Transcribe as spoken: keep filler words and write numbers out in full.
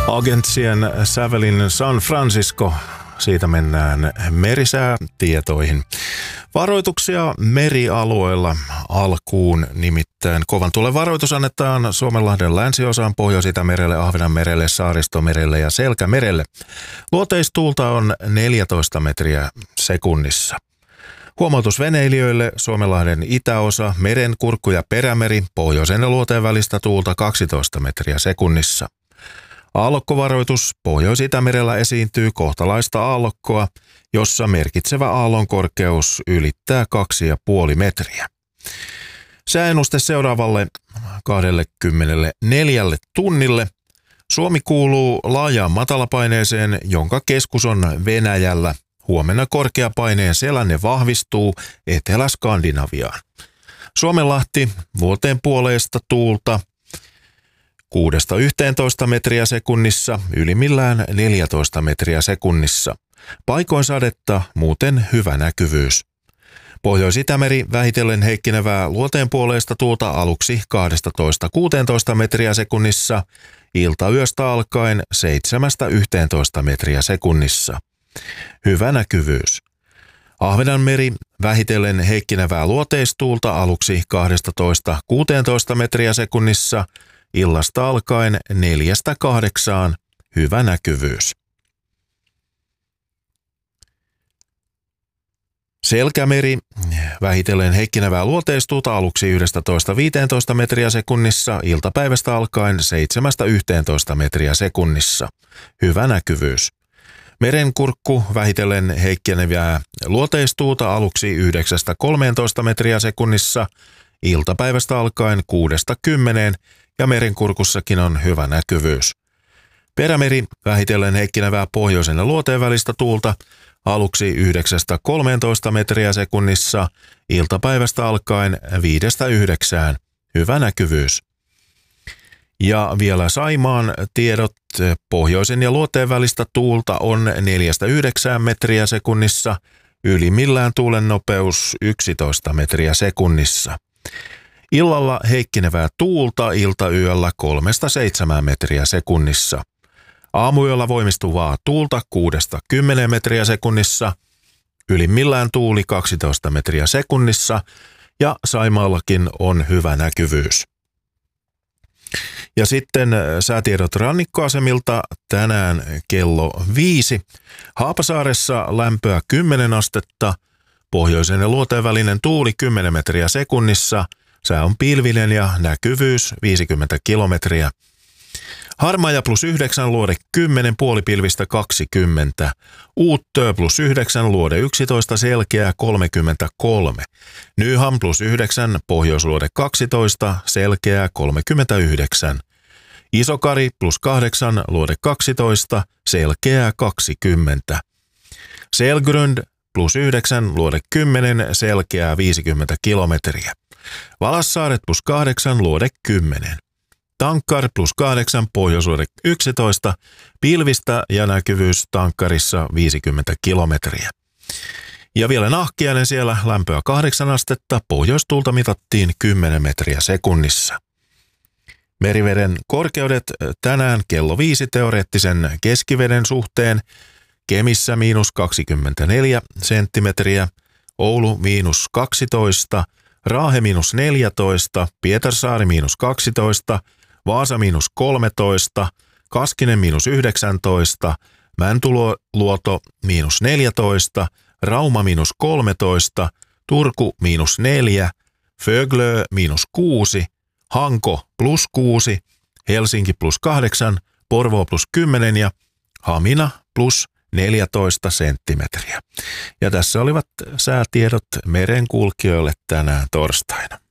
Agentsien sävelin San Francisco. Siitä mennään merisäätietoihin. Varoituksia merialueilla alkuun, nimittäin kovan tuulen varoitus annetaan Suomenlahden länsiosaan, Pohjois-Itämerelle, Ahvenanmerelle, Saaristomerelle ja Selkämerelle. Luoteistuulta on neljätoista metriä sekunnissa. Huomautus veneilijöille: Suomenlahden itäosa, Merenkurkku ja Perämeri, pohjoisen ja luoteen välistä tuulta kaksitoista metriä sekunnissa. Aallokkovaroitus: Pohjois-Itämerellä esiintyy kohtalaista aallokkoa, jossa merkitsevä aallon korkeus ylittää kaksi ja puoli metriä. Sääennuste seuraavalle kaksikymmentäneljä tunnille. Suomi kuuluu laajaan matalapaineeseen, jonka keskus on Venäjällä. Huomenna korkeapaineen selänne vahvistuu Etelä-Skandinaviaan. Suomenlahti, vuoteen puoleista tuulta kuudesta yhteentoista metriä sekunnissa, ylimmillään neljätoista metriä sekunnissa. Paikoin sadetta, muuten hyvä näkyvyys. Pohjois-Itämeri vähitellen heikkenevää luoteen puoleista tuulta aluksi kaksitoista kuusitoista metriä sekunnissa, iltayöstä alkaen seitsemästä yhteentoista metriä sekunnissa. Hyvä näkyvyys. Ahvenanmeri vähitellen heikkenevää luoteistuulta aluksi kaksitoista kuusitoista metriä sekunnissa, illasta alkaen neljästä kahdeksaan, hyvä näkyvyys. Selkämeri vähitellen heikkenevää luoteistuulta aluksi yksitoista viisitoista metriä sekunnissa, iltapäivästä alkaen seitsemästä yhteentoista metriä sekunnissa, hyvä näkyvyys. Merenkurkku vähitellen heikkenevää luoteistuulta aluksi yhdeksästä kolmeentoista metriä sekunnissa, iltapäivästä alkaen kuudesta kymmeneen, ja Merenkurkussakin on hyvä näkyvyys. Perämeri vähitellen heikkenevää pohjoisen ja luoteen välistä tuulta aluksi yhdeksästä kolmeentoista metriä sekunnissa, iltapäivästä alkaen viidestä yhdeksään, hyvä näkyvyys. Ja vielä Saimaan tiedot: pohjoisen ja luoteen välistä tuulta on neljästä yhdeksään metriä sekunnissa, ylimmillään tuulen nopeus yksitoista metriä sekunnissa. Illalla heikkenevää tuulta, iltayöllä kolmesta seitsemään metriä sekunnissa. Aamuyöllä voimistuvaa tuulta kuudesta kymmeneen metriä sekunnissa, ylimmillään tuuli kaksitoista metriä sekunnissa, ja Saimaallakin on hyvä näkyvyys. Ja sitten säätiedot rannikkoasemilta tänään kello viisi. Haapasaaressa lämpöä kymmenen astetta, pohjoisen ja luoteen välinen tuuli kymmenen metriä sekunnissa, sää on pilvinen ja näkyvyys viisikymmentä kilometriä. Harmaja plus yhdeksän, luode kymmenen, puolipilvistä kaksikymmentä. Uuttö plus yhdeksän, luode yksitoista, selkeää kolmekymmentäkolme. Nyham plus yhdeksän, pohjoisluode kaksitoista, selkeää kolmekymmentäyhdeksän. Isokari plus kahdeksan, luode kaksitoista, selkeää kaksikymmentä. Selgrund plus yhdeksän, luode kymmenen, selkeää viisikymmentä kilometriä. Valassaaret plus kahdeksan, luode kymmenen. Tankkar plus kahdeksan, pohjoisluode yksitoista, pilvistä ja näkyvyys Tankkarissa viisikymmentä kilometriä. Ja vielä Nahkiainen, siellä lämpöä kahdeksan astetta, pohjoistuulta mitattiin kymmenen metriä sekunnissa. Meriveden korkeudet tänään kello viisi teoreettisen keskiveden suhteen: Kemissä miinus kaksikymmentäneljä senttimetriä, Oulu miinus kaksitoista, Raahe miinus neljätoista, Pietarsaari miinus kaksitoista, Vaasa miinus kolmetoista, Kaskinen miinus yhdeksäntoista, Mäntyluoto miinus neljätoista, Rauma miinus kolmetoista, Turku miinus neljä, Föglö miinus kuusi, Hanko plus kuusi, Helsinki plus kahdeksan, Porvoo plus kymmenen ja Hamina plus neljätoista senttimetriä. Ja tässä olivat säätiedot merenkulkijoille tänään torstaina.